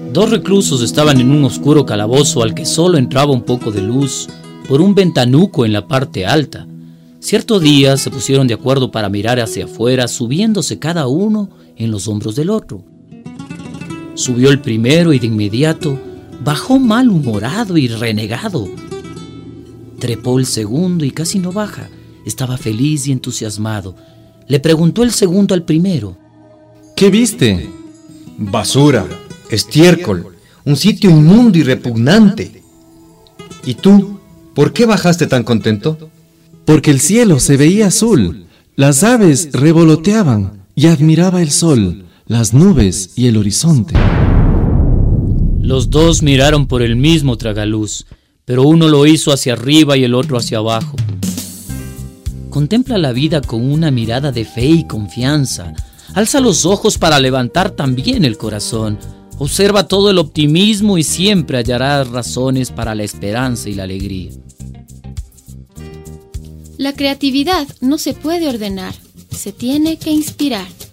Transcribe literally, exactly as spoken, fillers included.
Dos reclusos estaban en un oscuro calabozo al que solo entraba un poco de luz por un ventanuco en la parte alta. Cierto día se pusieron de acuerdo para mirar hacia afuera, subiéndose cada uno en los hombros del otro. Subió el primero y de inmediato bajó malhumorado y renegado. Trepó el segundo y casi no baja. Estaba feliz y entusiasmado. Le preguntó el segundo al primero: ¿qué viste? Basura, estiércol, un sitio inmundo y repugnante. ¿Y tú, por qué bajaste tan contento? Porque el cielo se veía azul, las aves revoloteaban y admiraba el sol, las nubes y el horizonte. Los dos miraron por el mismo tragaluz, pero uno lo hizo hacia arriba y el otro hacia abajo. Contempla la vida con una mirada de fe y confianza. Alza los ojos para levantar también el corazón. Observa todo el optimismo y siempre hallarás razones para la esperanza y la alegría. La creatividad no se puede ordenar, se tiene que inspirar.